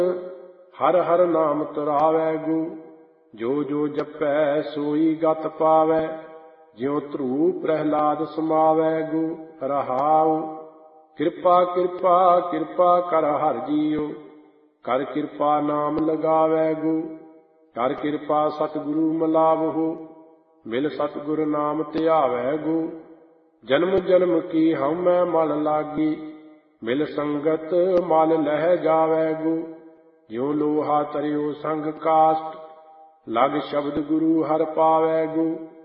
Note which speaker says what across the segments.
Speaker 1: हर हर नाम तुरावै गु। जो जो जपै सोई गत पावै, ज्यों ध्रुव प्रहलाद समावै गु। रहाउ कृपा कृपा कृपा कर हर जियो, कर कृपा नाम लगावै गु। कर कृपा सतगुरु मिलावहु, मिल सतगुरु नाम ध्यावै गु। जन्म जन्म की हमै मल लागी, मिल संगत मल लह जावै गु। ज्यों लोहा तरियो संग काष्ट, लग शब्द गुरु हर पावै गु।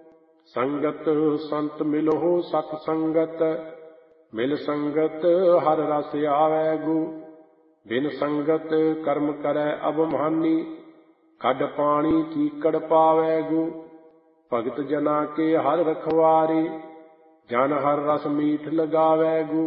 Speaker 1: संगत संत मिलहो सत संगत, मिल संगत हर रस आवै गु। बिन संगत कर्म करै अबमानी, खड पानी चीकड़ पावै गु। भगत जना के हर रखवारे, जन हर रस मीठ लगावै गु।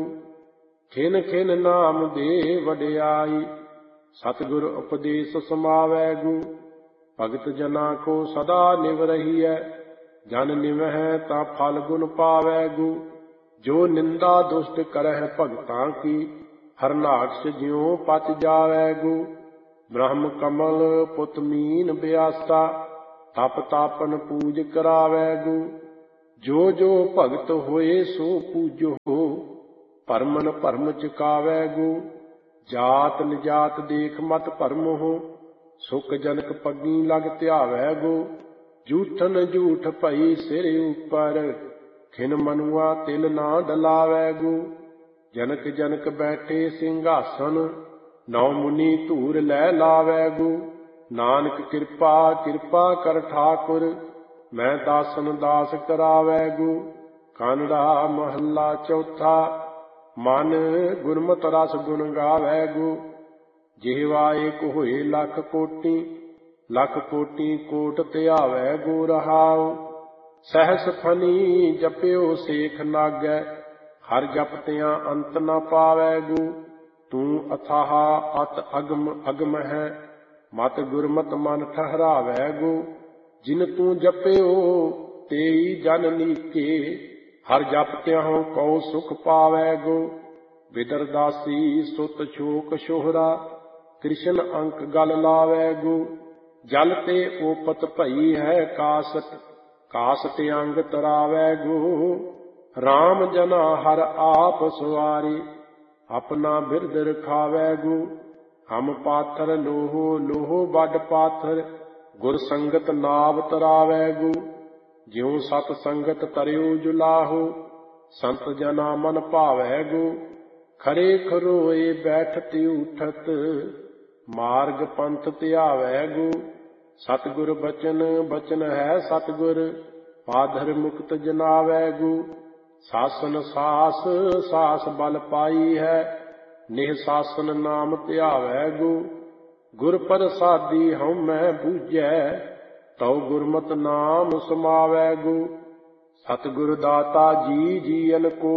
Speaker 1: खिन खिन नाम दे वडियाई, सतगुर उपदेश समावै गु। भगत जना को सदा निव रहीयै, जन निवह ता फल गुण पावै गु। जो निंदा दुष्ट करह भगतां की, हरनाक्ष ज्यों पच जावै गु। ब्रह्म कमल पुत मीन ब्यासा, तप तापन पूज करावै गु। जो जो भगत होए सो पूजो, भरमन भरम चुकावै गु। जात निजात देख मत भरमो, सुख जनक पगी लग ध्यावै गु। जूठन जूठ भई सिर ऊपर, खिन मनुआ तिल ना डलावै गु। जनक जनक बैठे ਸਿੰਘਾਸਨ, नौ मुनि धूर लै लावै गु। नानक कृपा कृपा कर ठाकुर, मैं दासन दास करावै गु। कानड़ा महला चौथा, मन गुरमत रस गुण गावै गु। जिहवा एक होए लख कोटि, लख कोटि कोट ध्यावै गु। रहाउ सहस फनी जपियो सेख नागै, हर जपतियां अंत न पावै गु। तू अथाह अत अगम अगम है, मत गुरमत मन ठहरावै गु। जिन तू जपियो तेई जन नीके, हर जपतियां कौ सुख पावै गु। बिदरदासी सुत शोक शोहरा, कृष्ण अंक गल लावै गु। जल ते ओपत भई है कासट, कासट अंग तरावै गु। राम जना हर आप सवारी, अपना बिरद रखावै गु। हम पाथर लोहो लोहो बड पाथर, गुर संगत नाव तरावै गु। ज्यों सत संगत तरियो जुलाहो, संत जना मन भावै गु। खरे खरोए बैठत उठत, मार्ग पंथ ध्यावै गु। सतगुर बचन बचन है सतगुर, पाधर मुक्त जनावै गु। सासन सास सास बल पाई है, निह सासन नाम ध्यावै गु। गुर प्रसादी हमै बूझै, तौ गुरमत नाम समावै गु। सतगुर दाता जी जीवन को,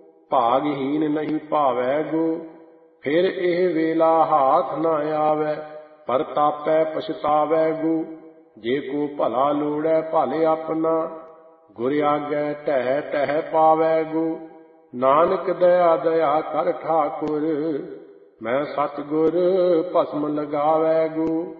Speaker 1: भागहीन नहीं भावै गु। फिर एह वेला हाथ न आवै, पर तापै पछतावै गु। जे को भला लोड़ै भले अपना, गुर आगै टह टह पावै गु। नानक दया दया कर ठाकुर, मैं सतगुर भस्म लगावै गु।